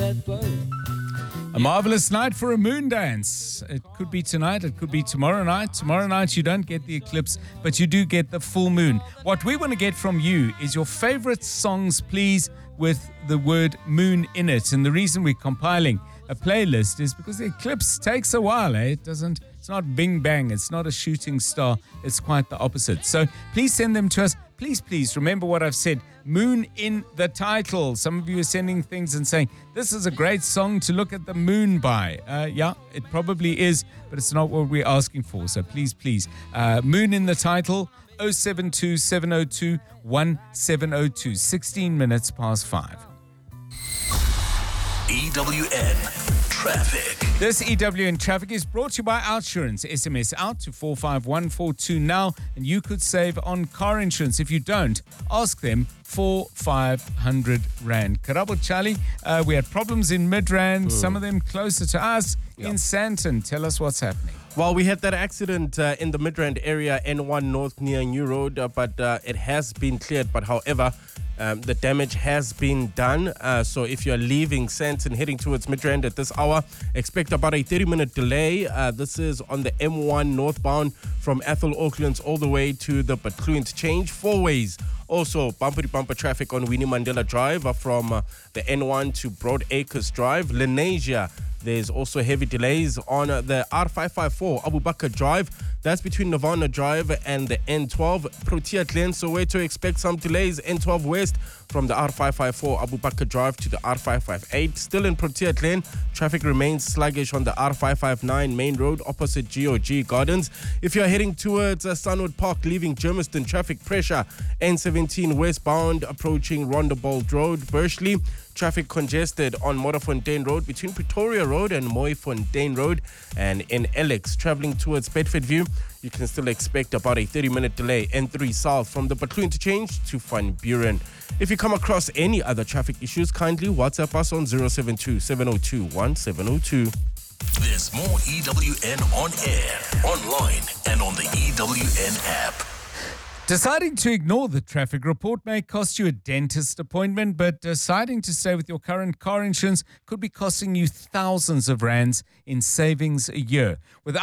A marvelous night for a moon dance. It could be tonight, it could be tomorrow night. Tomorrow night you don't get the eclipse, but you do get the full moon. What we want to get from you is your favorite songs, please, with the word moon in it. And the reason we're compiling a playlist is because the eclipse takes a while, It's not bing bang, it's not a shooting star, it's quite the opposite. So please send them to us. Please remember what I've said. Moon in the title. Some of you are sending things and saying, this is a great song to look at the moon by. Yeah, it probably is, but it's not what we're asking for. So please, moon in the title, 072 702 1702, 16 minutes past 5. EWN Traffic. This EWN Traffic is brought to you by Outsurance. SMS out to 45142 now, and you could save on car insurance. If you don't, ask them for 500 Rand. Karabo Charlie, we had problems in Midrand, some of them closer to us in Sandton. Tell us what's happening. Well, we had that accident in the Midrand area, N1 North near New Road, but it has been cleared. But however, the damage has been done. So if you're leaving Sandton heading towards Midrand at this hour, expect about a 30-minute delay. This is on the M1 northbound from Ethel Oaklands all the way to the Batlu interchange, 4 ways. Also, bumper-to-bumper traffic on Winnie Mandela Drive from the N1 to Broad Acres Drive. Lenasia, there's also heavy delays on the R554 Abu Bakr Drive. That's between Nirvana Drive and the N12. Protea Glen, so where to expect some delays. N12 West from the R554 Abu Bakr Drive to the R558. Still in Protea Glen, traffic remains sluggish on the R559 main road opposite GOG Gardens. If you're heading towards Sunwood Park, leaving Germiston, traffic pressure. N17 westbound approaching Rondebold Road. Bursley, traffic congested on Modderfontein Road between Pretoria Road and Mooifontein Road. And in Alex, traveling towards Bedfordview, you can still expect about a 30-minute delay. N3 south from the Batlu interchange to Van Buren. If you come across any other traffic issues, kindly WhatsApp us on 072 702 1702. There's more EWN on air, online, and on the EWN app. Deciding to ignore the traffic report may cost you a dentist appointment, but deciding to stay with your current car insurance could be costing you thousands of rands in savings a year. With